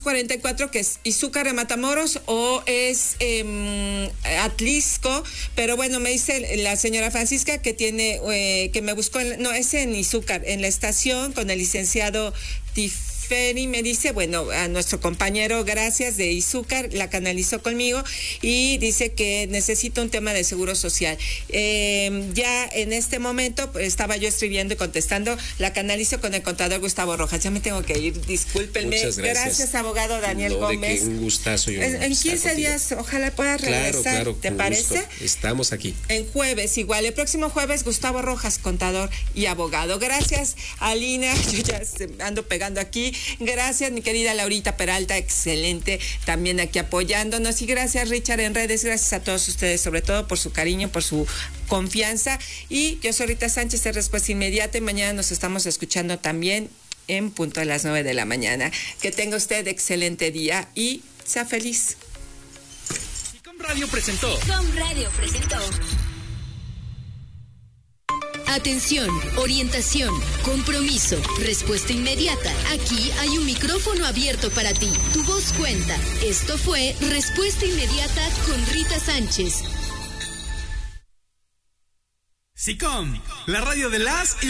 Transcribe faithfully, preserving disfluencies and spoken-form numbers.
cuarenta y cuatro, que es Izúcar de Matamoros o es eh, Atlisco, pero bueno, me dice la señora Francisca que tiene, eh, que me buscó, en, no, es en Izúcar, en la estación con el licenciado Tiferi, me dice, bueno, a nuestro compañero, gracias, de Izúcar, la canalizó conmigo y dice que necesita un tema de seguro social. Eh, ya en este momento pues, estaba yo escribiendo y contestando, la canalizo con el contador Gustavo Rojas. Ya me tengo que ir, discúlpenme. Muchas gracias. Gracias, abogado Daniel no, Gómez. De que un gustazo. Yo en en quince días, ojalá puedas regresar, claro, claro, ¿te parece? Gusto. Estamos aquí. En jueves, igual, el próximo jueves, Gustavo Rojas, contador y abogado. Gracias, Alina, yo ya ando pegando aquí. Gracias, mi querida Laurita Peralta, excelente, también aquí apoyándonos. Y gracias, Richard, en redes, gracias a todos ustedes, sobre todo por su cariño, por su confianza. Y yo soy Rita Sánchez, de Respuesta Inmediata, y mañana nos estamos escuchando también en punto a las nueve de la mañana. Que tenga usted excelente día y sea feliz. SICOM Radio presentó. SICOM Radio presentó. Atención, orientación, compromiso, respuesta inmediata. Aquí hay un micrófono abierto para ti. Tu voz cuenta. Esto fue Respuesta Inmediata con Rita Sánchez. SICOM, la radio de las y